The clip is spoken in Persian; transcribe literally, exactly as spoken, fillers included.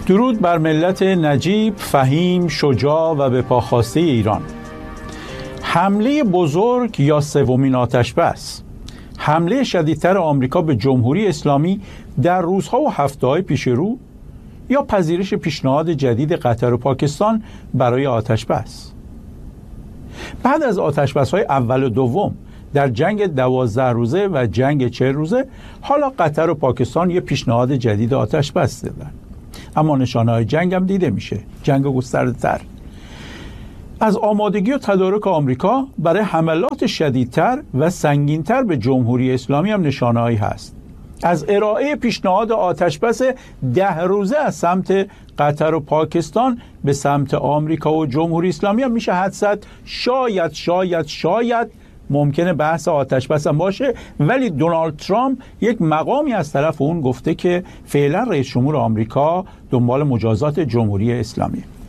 درود بر ملت نجیب، فهیم، شجاع و به پا خواسته ایران. حمله بزرگ یا سومین آتش‌بس، حمله شدیدتر آمریکا به جمهوری اسلامی در روزها و هفته‌های پیش رو، یا پذیرش پیشنهاد جدید قطر و پاکستان برای آتش‌بس. بعد از آتش‌بس‌های اول و دوم در جنگ دوازده روزه و جنگ چهل روزه، حالا قطر و پاکستان یه پیشنهاد جدید آتش‌بس دادن. اما نشانه‌های جنگ هم دیده میشه، جنگ گسترده‌تر. از آمادگی و تدارک آمریکا برای حملات شدیدتر و سنگینتر به جمهوری اسلامی هم نشانه‌هایی هست. از ارائه پیشنهاد آتش‌بس ده روزه از سمت قطر و پاکستان به سمت آمریکا و جمهوری اسلامی هم میشه حدس زد شاید شاید شاید ممکنه بحث آتش‌بس هم باشه، ولی دونالد ترامپ یک مقامی از طرف اون گفته که فعلا رئیس جمهور آمریکا دنبال مجازات جمهوری اسلامی.